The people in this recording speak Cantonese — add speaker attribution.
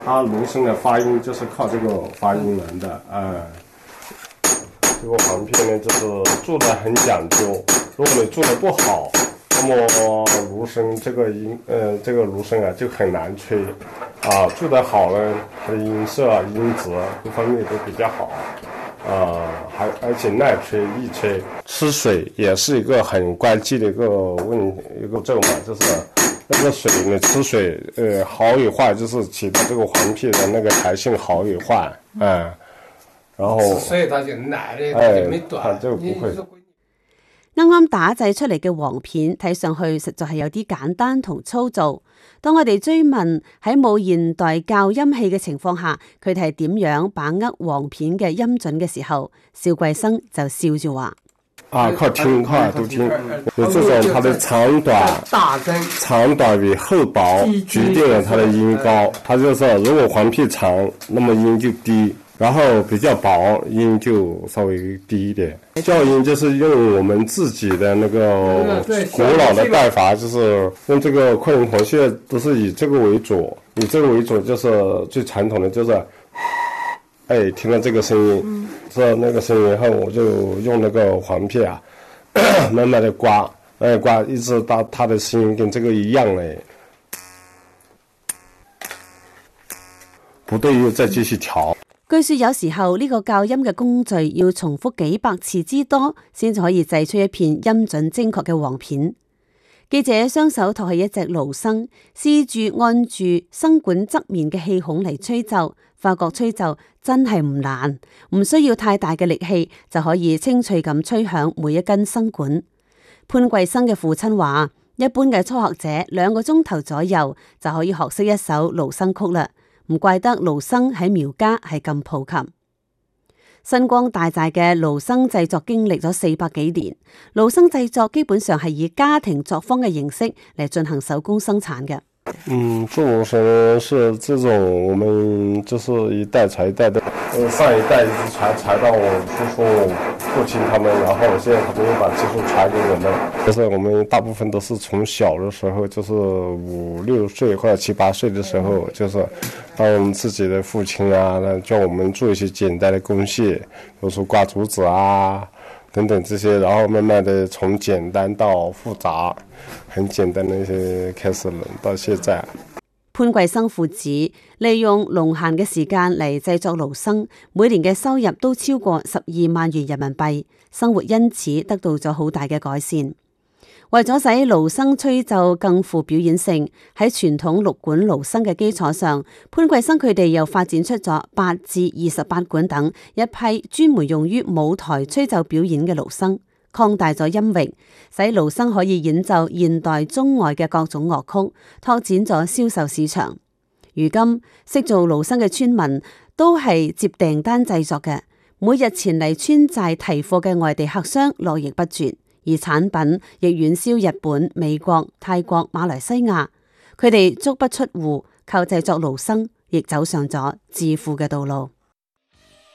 Speaker 1: 它芦笙的发音就是靠这个发音来的，这个簧片呢，就是做的很讲究。如果你做的不好，那么芦笙这个芦笙啊就很难吹，做得好呢，它的音色、音质各方面都比较好，而且耐吹、易吹。吃水也是一个很关键的一个症嘛，就是那个水呢，吃水好与坏，就是起到这个簧片的那个弹性好与坏，然後
Speaker 2: 所以它就耐咧，它就沒斷，
Speaker 1: 就不會。
Speaker 3: 啱啱打製出嚟嘅簧片睇上去實在係有啲簡單同粗糙。當我哋追問喺冇現代校音器嘅情況下，佢哋係點樣把握簧片嘅音準嘅時候，邵貴生就笑住話：
Speaker 1: 靠聽，靠耳朵聽。有這種它的長短與厚薄決定了它的音高。它就是如果簧片長，那麼音就低。然後比較薄，音就稍微低一點。校音就是用我們自己的那個古老的帶法，就是用這個昆崙簧穴都是以這個為主，就是最傳統的就是聽到這個聲音，知道那個聲音後，我就用那個簧片慢慢的刮，一直到它的聲音跟這個一樣嘞，不對又再繼續調。
Speaker 3: 據說有時候呢個校音嘅工序要重複幾百次之多，先至可以製出一片音準精確嘅簧片。記者雙手托起一隻蘆笙，試住按住笙管側面嘅氣孔嚟吹奏，發覺吹奏真係唔難，唔需要太大嘅力氣就可以清脆咁吹響每一根笙管。潘貴生嘅父親話，一般嘅初學者2個鐘頭左右就可以學識一首蘆笙曲啦。唔怪得蘆笙喺苗家係咁普及。新光大寨嘅蘆笙製作經歷咗400幾年，蘆笙製作基本上係以家庭作坊嘅形式嚟進行手工生產嘅。
Speaker 1: 做蘆笙是這種我們就是一代傳一代的，上一代一直傳到我父親他們，然後現在他們又把技術傳給我們。就是我們大部分都是從小的時候，就是5、6歲或者7、8歲的時候，就是當自己的父親教我們做一些簡單的工序，比如說掛竹子等等這些，然後慢慢的從簡單到複雜，很簡單的一些開始到現在。
Speaker 3: 潘貴生父子利用農閒嘅時間嚟製作蘆笙，每年嘅收入都超過12萬元人民幣，生活因此得到咗好大嘅改善。為咗使蘆笙吹奏更富表演性，喺傳統6管蘆笙嘅基礎上，潘貴生佢哋又發展出咗8至28管等一批專門用於舞台吹奏表演嘅蘆笙，擴大咗音域，使蘆笙可以演奏現代中外嘅各種樂曲，拓展咗銷售市場。如今識做蘆笙嘅村民都係接訂單製作嘅，每日前嚟村寨提貨嘅外地客商絡繹不絕。而產品亦遠銷日本、美國、泰國、馬來西亞，佢哋足不出戶，靠製作蘆笙，亦走上咗致富嘅道路。